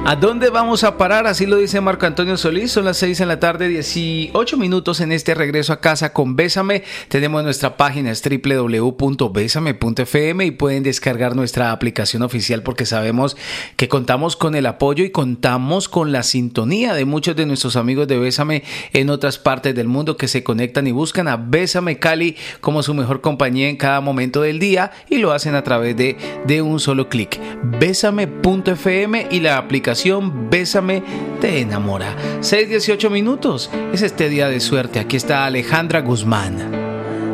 ¿A dónde vamos a parar? Así lo dice Marco Antonio Solís. Son las 6 de la tarde, 18 minutos en este regreso a casa con Bésame. Tenemos nuestra página, es www.besame.fm, y pueden descargar nuestra aplicación oficial porque sabemos que contamos con el apoyo y contamos con la sintonía de muchos de nuestros amigos de Bésame en otras partes del mundo que se conectan y buscan a Bésame Cali como su mejor compañía en cada momento del día, y lo hacen a través de un solo clic. Bésame.fm y la aplicación Bésame te enamora. 6:18 minutos. Es este día de suerte. Aquí está Alejandra Guzmán.